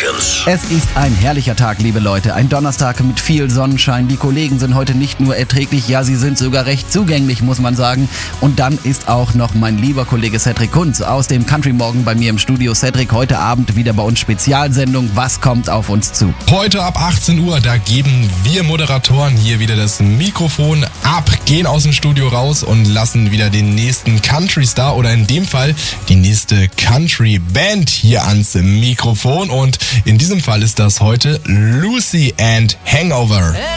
Sessions. Es ist ein herrlicher Tag, liebe Leute. Ein Donnerstag mit viel Sonnenschein. Die Kollegen sind heute nicht nur erträglich, ja, sie sind sogar recht zugänglich, muss man sagen. Und dann ist auch noch mein lieber Kollege Cedric Kunz aus dem Country Morgen bei mir im Studio. Cedric, heute Abend wieder bei uns Spezialsendung. Was kommt auf uns zu? Heute ab 18 Uhr, da geben wir Moderatoren hier wieder das Mikrofon ab, gehen aus dem Studio raus und lassen wieder den nächsten Country-Star oder in dem Fall die nächste Country-Band hier ans Mikrofon. Und in diesem Fall ist das heute Lucy and Hangover.